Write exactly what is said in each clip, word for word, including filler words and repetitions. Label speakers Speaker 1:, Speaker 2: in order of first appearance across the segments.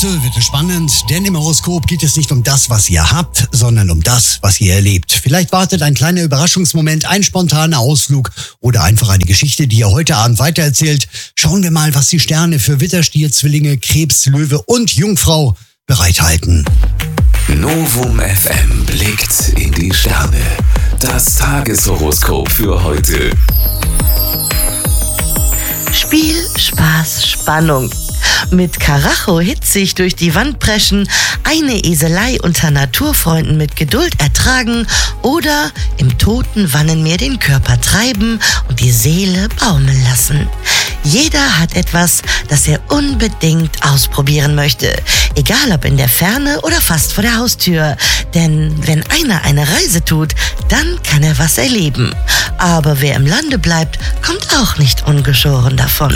Speaker 1: Heute wird es spannend, denn im Horoskop geht es nicht um das, was ihr habt, sondern um das, was ihr erlebt. Vielleicht wartet ein kleiner Überraschungsmoment, ein spontaner Ausflug oder einfach eine Geschichte, die ihr heute Abend weitererzählt. Schauen wir mal, was die Sterne für Widder, Stier, Zwillinge, Krebs, Löwe und Jungfrau bereithalten.
Speaker 2: Novum F M blickt in die Sterne. Das Tageshoroskop für heute.
Speaker 3: Spiel, Spaß, Spannung. Mit Karacho hitzig durch die Wand preschen, eine Eselei unter Naturfreunden mit Geduld ertragen oder im toten Wannenmeer den Körper treiben und die Seele baumeln lassen. Jeder hat etwas, das er unbedingt ausprobieren möchte. Egal ob in der Ferne oder fast vor der Haustür. Denn wenn einer eine Reise tut, dann kann er was erleben. Aber wer im Lande bleibt, kommt auch nicht ungeschoren davon.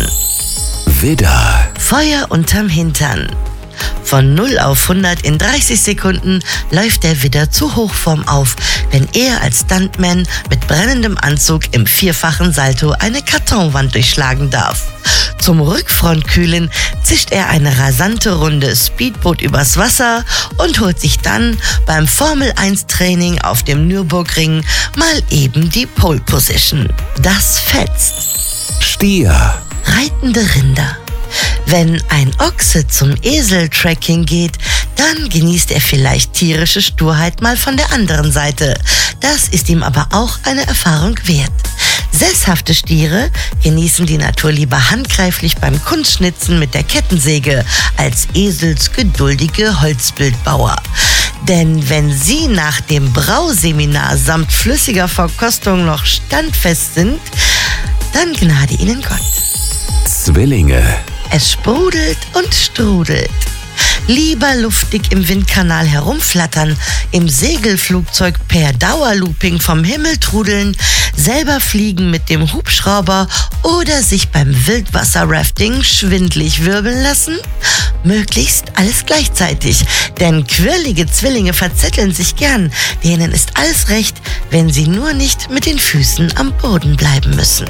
Speaker 2: Widder.
Speaker 3: Feuer unterm Hintern. Von null auf hundert in dreißig Sekunden läuft der Widder zu Hochform auf, wenn er als Stuntman mit brennendem Anzug im vierfachen Salto eine Kartonwand durchschlagen darf. Zum Rückfrontkühlen zischt er eine rasante Runde Speedboot übers Wasser und holt sich dann beim Formel eins Training auf dem Nürburgring mal eben die Pole Position. Das fetzt.
Speaker 2: Stier.
Speaker 3: Reitende Rinder. Wenn ein Ochse zum Eseltracking geht, dann genießt er vielleicht tierische Sturheit mal von der anderen Seite. Das ist ihm aber auch eine Erfahrung wert. Sesshafte Stiere genießen die Natur lieber handgreiflich beim Kunstschnitzen mit der Kettensäge als eselsgeduldige Holzbildbauer. Denn wenn sie nach dem Brauseminar samt flüssiger Verkostung noch standfest sind, dann gnade ihnen Gott.
Speaker 2: Zwillinge.
Speaker 3: Es sprudelt und strudelt. Lieber luftig im Windkanal herumflattern, im Segelflugzeug per Dauerlooping vom Himmel trudeln, selber fliegen mit dem Hubschrauber oder sich beim Wildwasserrafting schwindlig wirbeln lassen? Möglichst alles gleichzeitig, denn quirlige Zwillinge verzetteln sich gern. Denen ist alles recht, wenn sie nur nicht mit den Füßen am Boden bleiben müssen.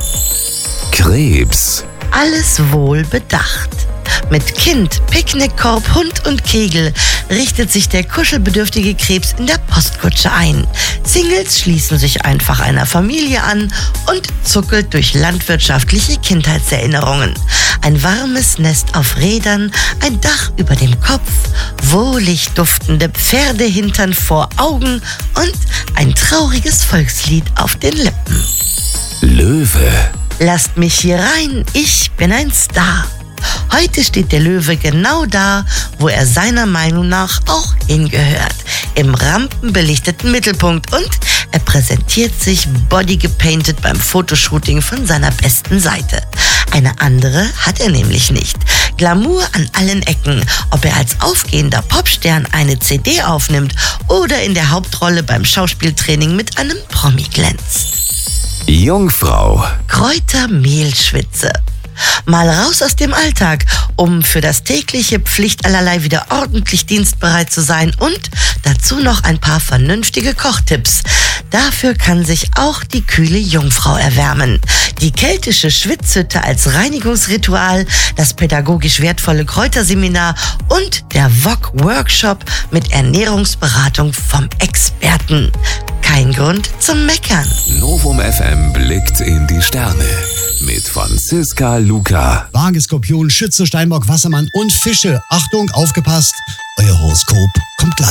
Speaker 2: Krebs.
Speaker 3: Alles wohl bedacht. Mit Kind, Picknickkorb, Hund und Kegel richtet sich der kuschelbedürftige Krebs in der Postkutsche ein. Singles schließen sich einfach einer Familie an und zuckelt durch landwirtschaftliche Kindheitserinnerungen. Ein warmes Nest auf Rädern, ein Dach über dem Kopf, wohlig duftende Pferdehintern vor Augen und ein trauriges Volkslied auf den Lippen.
Speaker 2: Löwe.
Speaker 3: Lasst mich hier rein, ich bin ein Star. Heute steht der Löwe genau da, wo er seiner Meinung nach auch hingehört. Im rampenbelichteten Mittelpunkt und er präsentiert sich bodygepainted beim Fotoshooting von seiner besten Seite. Eine andere hat er nämlich nicht. Glamour an allen Ecken, ob er als aufgehender Popstern eine C D aufnimmt oder in der Hauptrolle beim Schauspieltraining mit einem Promi glänzt.
Speaker 2: Jungfrau.
Speaker 3: Kräutermehlschwitze. Mal raus aus dem Alltag, um für das tägliche Pflichtallerlei wieder ordentlich dienstbereit zu sein und dazu noch ein paar vernünftige Kochtipps. Dafür kann sich auch die kühle Jungfrau erwärmen. Die keltische Schwitzhütte als Reinigungsritual, das pädagogisch wertvolle Kräuterseminar und der V O G-Workshop mit Ernährungsberatung vom Experten. Kein Grund zum Meckern.
Speaker 2: Novum F M blickt in die Sterne. Mit Franziska Luca.
Speaker 1: Waage, Skorpion, Schütze, Steinbock, Wassermann und Fische. Achtung, aufgepasst, euer Horoskop kommt gleich.